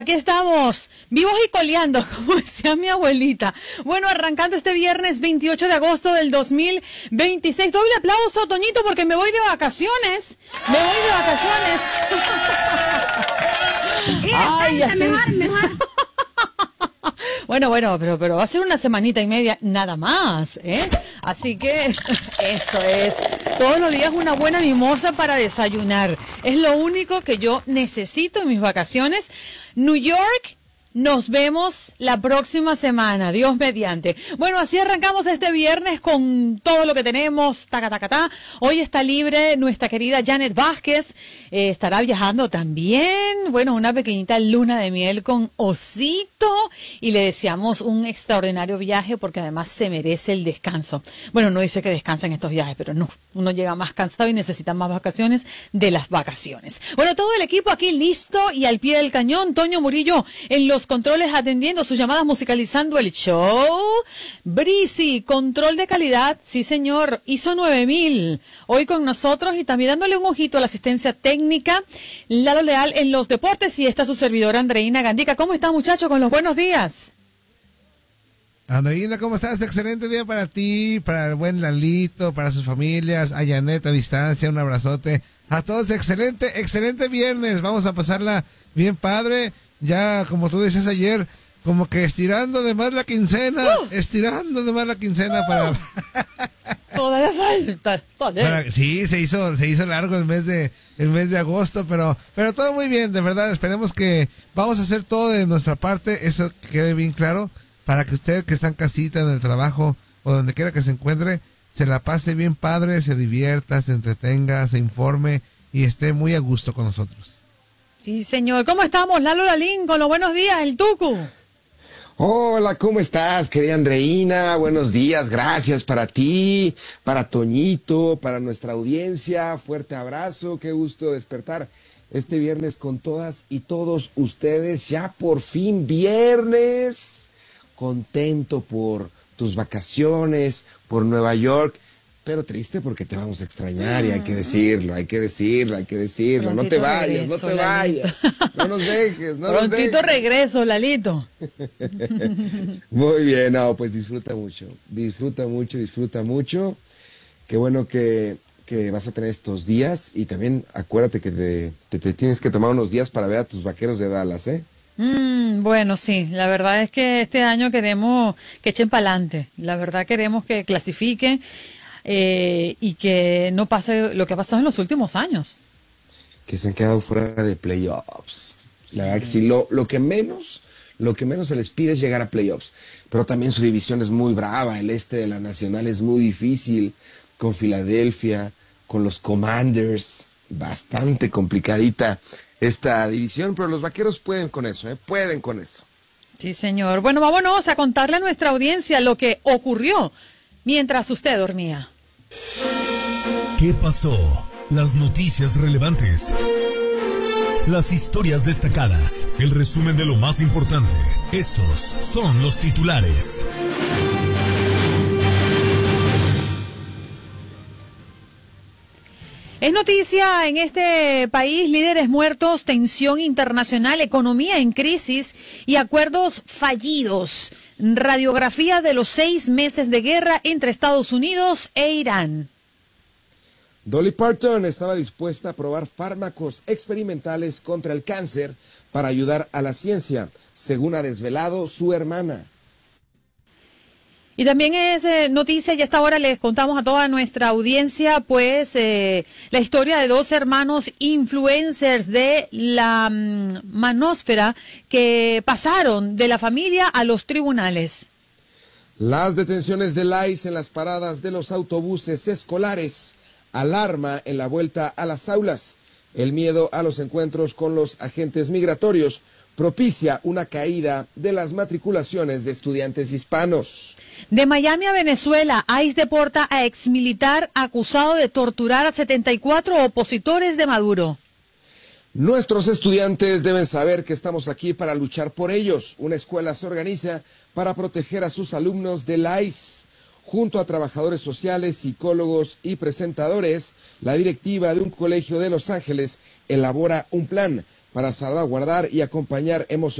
Aquí estamos, vivos y coleando, como decía mi abuelita. Bueno, arrancando este viernes 28 de agosto del 2026. Doble aplauso, Toñito, porque me voy de vacaciones. Me voy de vacaciones. Ay, ya estoy... mejor. Bueno, pero va a ser una semanita y media nada más, ¿eh? Así que eso es. Todos los días una buena mimosa para desayunar. Es lo único que yo necesito en mis vacaciones. New York, nos vemos la próxima semana, Dios mediante. Bueno, así arrancamos este viernes con todo lo que tenemos, taca. Hoy está libre nuestra querida Janet Vázquez, estará viajando también. Bueno, una pequeñita luna de miel con Osito y le deseamos un extraordinario viaje porque además se merece el descanso. Bueno, no dice que descansa en estos viajes, pero no, uno llega más cansado y necesita más vacaciones de las vacaciones. Bueno, todo el equipo aquí listo y al pie del cañón. Toño Murillo en los controles atendiendo sus llamadas, musicalizando el show. Brisi, control de calidad, sí señor, ISO 9000, hoy con nosotros y también dándole un ojito a la asistencia técnica, Lalo Leal en los deportes y está su servidora Andreina Gandica. ¿Cómo está, muchacho, con los buenos días? Andreina, ¿cómo estás? Excelente día para ti, para el buen Lalito, para sus familias, a Janet a distancia, un abrazote. A todos, excelente viernes, vamos a pasarla bien padre. Ya, como tú decías ayer, como que estirando de más la quincena, para... Todavía falta. Sí, se hizo largo el mes de agosto, pero todo muy bien, de verdad. Esperemos que vamos a hacer todo de nuestra parte, eso que quede bien claro, para que usted que está en casita, en el trabajo o donde quiera que se encuentre, se la pase bien padre, se divierta, se entretenga, se informe y esté muy a gusto con nosotros. Sí, señor. ¿Cómo estamos, Lalo Lalín? Con los buenos días, el Tucu. Hola, ¿cómo estás, querida Andreina? Buenos días, gracias para ti, para Toñito, para nuestra audiencia. Fuerte abrazo, qué gusto despertar este viernes con todas y todos ustedes. Ya por fin viernes. Contento por tus vacaciones, por Nueva York. Pero triste porque te vamos a extrañar y hay que decirlo. Prontito no te vayas, no nos dejes, Prontito regreso, Lalito. Muy bien, no, pues disfruta mucho. Qué bueno que vas a tener estos días y también acuérdate que te tienes que tomar unos días para ver a tus Vaqueros de Dallas, ¿eh? Bueno, sí, la verdad es que este año queremos que echen para adelante. La verdad queremos que clasifiquen. Y que no pase lo que ha pasado en los últimos años. Que se han quedado fuera de playoffs. La verdad que sí, lo que menos se les pide es llegar a playoffs. Pero también su división es muy brava. El este de la Nacional es muy difícil. Con Filadelfia, con los Commanders. Bastante complicadita esta división. Pero los Vaqueros pueden con eso, pueden con eso. Sí, señor. Bueno, vámonos a contarle a nuestra audiencia lo que ocurrió mientras usted dormía. ¿Qué pasó? Las noticias relevantes. Las historias destacadas. El resumen de lo más importante. Estos son los titulares. Es noticia en este país: líderes muertos, tensión internacional, economía en crisis y acuerdos fallidos. Radiografía de los 6 meses de guerra entre Estados Unidos e Irán. Dolly Parton estaba dispuesta a probar fármacos experimentales contra el cáncer para ayudar a la ciencia, según ha desvelado su hermana. Y también es noticia, y a esta hora les contamos a toda nuestra audiencia, pues, la historia de 2 hermanos influencers de la manósfera que pasaron de la familia a los tribunales. Las detenciones del ICE en las paradas de los autobuses escolares, alarma en la vuelta a las aulas. El miedo a los encuentros con los agentes migratorios propicia una caída de las matriculaciones de estudiantes hispanos. De Miami a Venezuela, ICE deporta a exmilitar acusado de torturar a 74 opositores de Maduro. Nuestros estudiantes deben saber que estamos aquí para luchar por ellos. Una escuela se organiza para proteger a sus alumnos del ICE. Junto a trabajadores sociales, psicólogos y presentadores, la directiva de un colegio de Los Ángeles elabora un plan para salvaguardar y acompañar emocionalmente